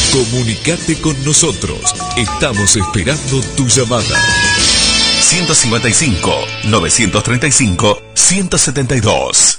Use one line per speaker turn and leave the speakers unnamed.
Comunicate con nosotros. Estamos esperando tu llamada.
155 935 172.